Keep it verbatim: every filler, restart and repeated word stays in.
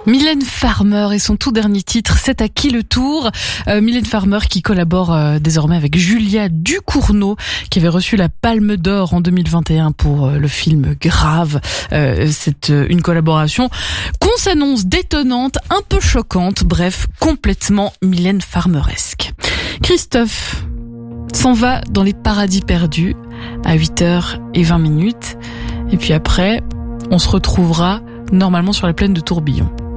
Mylène Farmer et son tout dernier titre, C'est à qui le tour. euh, Mylène Farmer qui collabore euh, désormais avec Julia Ducournau, qui avait reçu la Palme d'Or en deux mille vingt et un pour euh, le film Grave. Euh, c'est euh, une collaboration qu'on s'annonce détonnante, un peu choquante, bref, complètement Mylène Farmeresque. Christophe s'en va dans les paradis perdus à huit heures vingt minutes. Et puis après, on se retrouvera normalement sur la plaine de Tourbillon.